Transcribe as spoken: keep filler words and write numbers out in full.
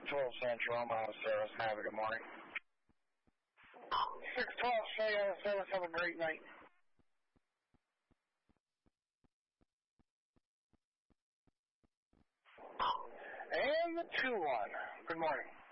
twelve Central, Mount Service. Have a good morning. six twelve Cheyenne Service. Have a great night. And the two one. Good morning.